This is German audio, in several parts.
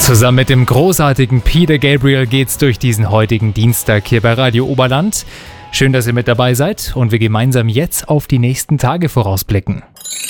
Zusammen mit dem großartigen Peter Gabriel geht's durch diesen heutigen Dienstag hier bei Radio Oberland. Schön, dass ihr mit dabei seid und wir gemeinsam jetzt auf die nächsten Tage vorausblicken.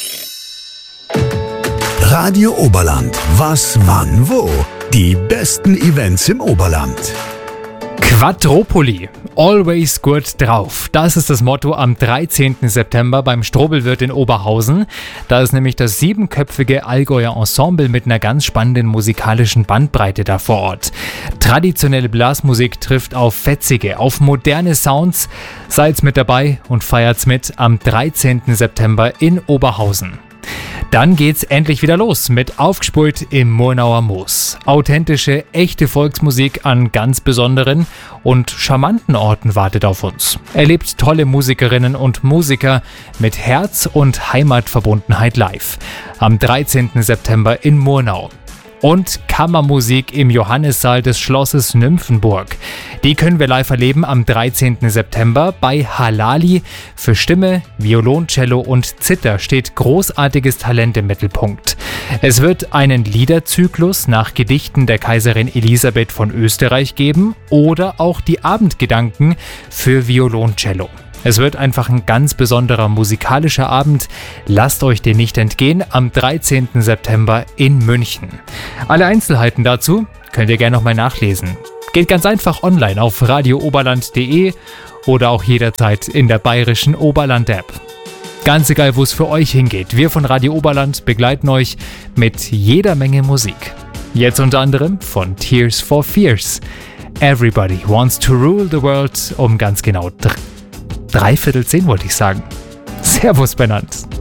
Radio Oberland. Was, wann, wo? Die besten Events im Oberland. Quadropoli. Always good drauf. Das ist das Motto am 13. September beim Strobelwirt in Oberhausen. Da ist nämlich das 7-köpfige Allgäuer Ensemble mit einer ganz spannenden musikalischen Bandbreite da vor Ort. Traditionelle Blasmusik trifft auf fetzige, auf moderne Sounds. Seid's mit dabei und feiert's mit am 13. September in Oberhausen. Dann geht's endlich wieder los mit Aufgespult im Murnauer Moos. Authentische, echte Volksmusik an ganz besonderen und charmanten Orten wartet auf uns. Erlebt tolle Musikerinnen und Musiker mit Herz und Heimatverbundenheit live. Am 13. September in Murnau. Und Kammermusik im Johannissaal des Schlosses Nymphenburg. Die können wir live erleben am 13. September bei Halali. Für Stimme, Violoncello und Zither steht großartiges Talent im Mittelpunkt. Es wird einen Liederzyklus nach Gedichten der Kaiserin Elisabeth von Österreich geben oder auch die Abendgedanken für Violoncello. Es wird einfach ein ganz besonderer musikalischer Abend. Lasst euch den nicht entgehen am 13. September in München. Alle Einzelheiten dazu könnt ihr gerne nochmal nachlesen. Geht ganz einfach online auf radiooberland.de oder auch jederzeit in der bayerischen Oberland-App. Ganz egal, wo es für euch hingeht. Wir von Radio Oberland begleiten euch mit jeder Menge Musik. Jetzt unter anderem von Tears for Fears. Everybody wants to rule the world, um ganz genau 9:45 wollte ich sagen. Servus benannt.